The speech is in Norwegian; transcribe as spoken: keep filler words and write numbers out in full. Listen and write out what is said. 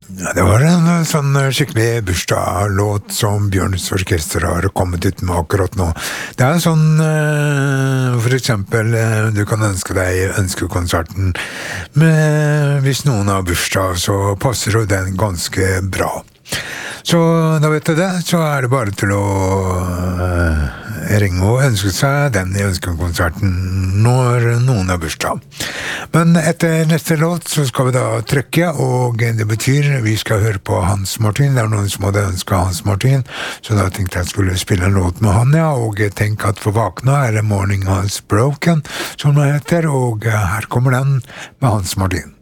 Ja, det var en eh, sånn eh, skikkelig bursdagslåt som Bjørns Orkester har kommet ut med akkurat nå. Det er sånn, eh, for eksempel, eh, du kan ønske deg ønskekonserten, men hvis noen har bursdag, så passer jo den ganske bra. Så da vet du det, så er det bare til å uh, ringe og ønske seg den i ønskekonserten når noen har bursdag. Men etter neste låt så skal vi da trykke, og det betyr vi skal høre på Hans Martin. Det er noen som hadde ønsket Hans Martin, så da tenkte jeg skulle spille en låt med han, ja, og tenk at for vakna er det Morning Has Broken, som det heter, og her kommer den med Hans Martin.